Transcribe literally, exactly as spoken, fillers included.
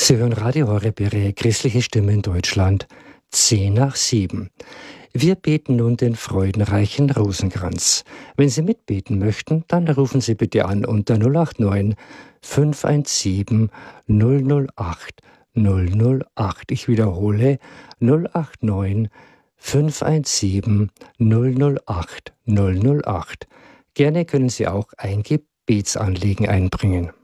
Sie hören Radio Horeb, Ihre christliche Stimme in Deutschland, zehn nach sieben. Wir beten nun den freudenreichen Rosenkranz. Wenn Sie mitbeten möchten, dann rufen Sie bitte an unter null acht neun, fünf eins sieben, null null acht, null null acht. Ich wiederhole null acht neun, fünf eins sieben, null null acht, null null acht. Gerne können Sie auch ein Gebetsanliegen einbringen.